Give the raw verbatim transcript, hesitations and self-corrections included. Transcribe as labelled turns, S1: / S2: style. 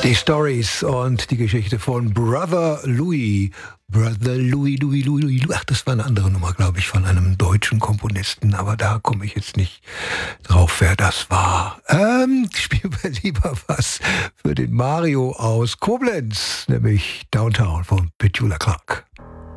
S1: Die Stories und die Geschichte von Brother Louie. Brother Louie, Louie, Louie, Louie. Ach, das war eine andere Nummer, glaube ich, von einem deutschen Komponisten. Aber da komme ich jetzt nicht drauf, wer das war. Ähm, spielen wir lieber was für den Mario aus Koblenz, nämlich Downtown von Petula Clark.